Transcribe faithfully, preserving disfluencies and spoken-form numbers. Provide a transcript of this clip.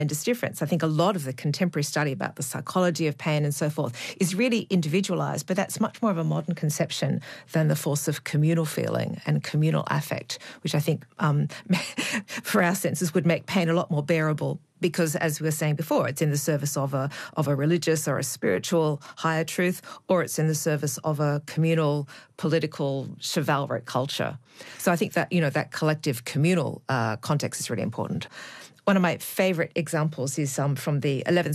tremendous difference. I think a lot of the contemporary study about the psychology of pain and so forth is really individualised, but that's much more of a modern conception than the force of communal feeling and communal affect, which I think um, for our senses would make pain a lot more bearable because, as we were saying before, it's in the service of a of a religious or a spiritual higher truth, or it's in the service of a communal, political, chivalric culture. So I think that, you know, that collective communal uh, context is really important. One of my favourite examples is um, from the eleventh